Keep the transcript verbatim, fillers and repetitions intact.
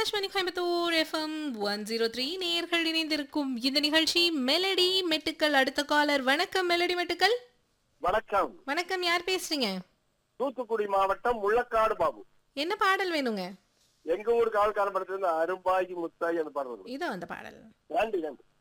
Akashvani Coimbatore FM one zero three நேயர்கள் இணைந்திருக்கும் இந்த நிகழ்ச்சி மெலடி மெட்டுக்கள். அடுத்த காலர். வணக்கம் மெலடி மெட்டுக்கள். வணக்கம். வணக்கம், யார் பேசுறீங்க? தூத்துக்குடி மாவட்டம் முள்ளக்காடு பாபு. என்ன பாடல் வேணுங்க? எங்க ஊர் காவல்கார படத்துல இருந்து அரும்பாகி முத்தாகி அந்த பாடல். இதோ அந்த பாடல். நன்றி நன்றி.